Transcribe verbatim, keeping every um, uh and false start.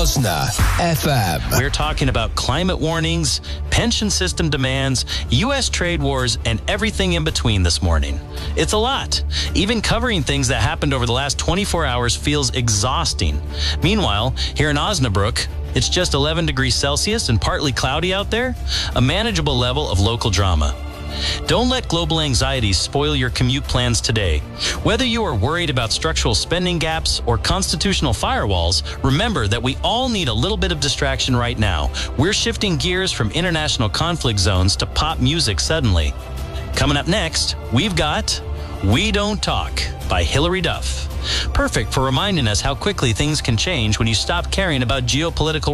Osna F M. We're talking about climate warnings, pension system demands, U S trade wars, and everything in between this morning. It's a lot. Even covering things that happened over the last twenty-four hours feels exhausting. Meanwhile, here in Osnabrück, it's just eleven degrees Celsius and partly cloudy out there, a manageable level of local drama. Don't let global anxieties spoil your commute plans today. Whether you are worried about structural spending gaps or constitutional firewalls, remember that we all need a little bit of distraction right now. We're shifting gears from international conflict zones to pop music suddenly. Coming up next, we've got We Don't Talk by Hilary Duff. Perfect for reminding us how quickly things can change when you stop caring about geopolitical